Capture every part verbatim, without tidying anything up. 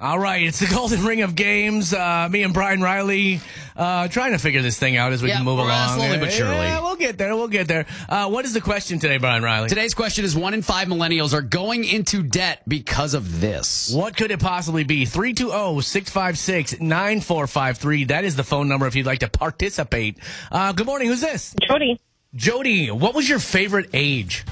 All right, it's the Golden Ring of Games. Uh, me and Brian Riley uh, trying to figure this thing out as we yeah, can move we're, uh, along. slowly but surely. Yeah, we'll get there. We'll get there. Uh, what is the question today, Brian Riley? Today's question is: one in five millennials are going into debt because of this. What could it possibly be? three two zero, six five six, nine four five three. That is the phone number if you'd like to participate. Uh, good morning. Who's this? Jody. Jody, what was your favorite age?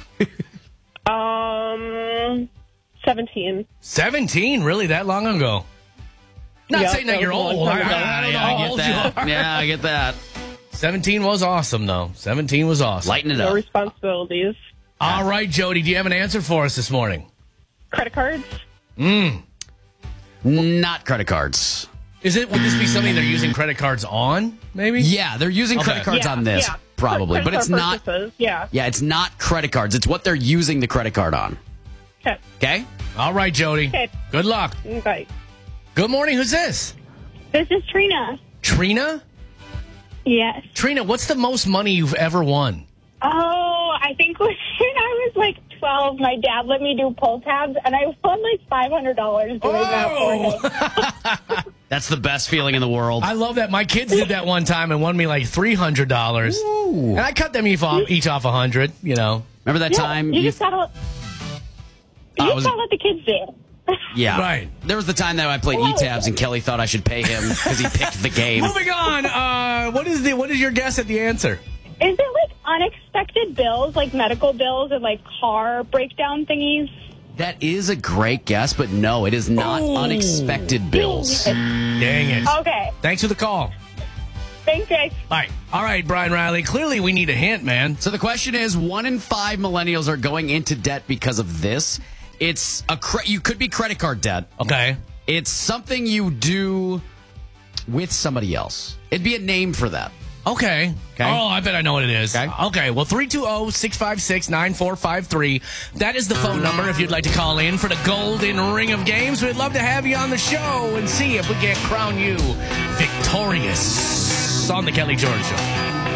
Um, seventeen. seventeen? Really? That long ago? Not Yep, saying that, that you're was a long old. I, time ago. I don't know yeah, how I get old that. you are. Yeah, I get that. seventeen was awesome, though. seventeen was awesome. Lighten it No up. responsibilities. All right, Jody, do you have an answer for us this morning? Credit cards. Mm. Not credit cards. Is it? Would this be something they're using credit cards on? Maybe. Yeah, they're using Okay. credit cards Yeah, on this, yeah. probably, Credit but it's card not. purchases, Yeah. Yeah, it's not credit cards. It's what they're using the credit card on. Okay. Okay. All right, Jody. Okay. Good luck. Bye. Good morning. Who's this? This is Trina. Trina. Yes. Trina, what's the most money you've ever won? Oh, I think when I was like twelve, my dad let me do pull tabs, and I won like five hundred dollars doing that for him. That's the best feeling in the world. I love that. My kids did that one time and won me like three hundred dollars. And I cut them each off, each off one hundred, you know. Remember that Yeah, time? you you- just gotta, you I just was- gotta let the kids do it. yeah. Right. There was the time that I played E-tabs and Kelly thought I should pay him because he picked the game. Moving on. Uh, what is the what is your guess at the answer? Is it like unexpected bills, like medical bills and like car breakdown thingies? That is a great guess, but no, it is not Ooh. unexpected bills. Dang it. Okay. Thanks for the call. Thanks, guys. All right. All right, Brian Riley. Clearly, we need a hint, man. So the question is, one in five millennials are going into debt because of this. It's a cre- you could be credit card debt. Okay. It's something you do with somebody else. It'd be a name for that. Okay. Okay. Oh, I bet I know what it is. Okay. Okay. Well, three two zero, six five six, nine four five three. That is the phone number if you'd like to call in for the Golden Ring of Games. We'd love to have you on the show and see if we can't crown you victorious on the Kelly George Show.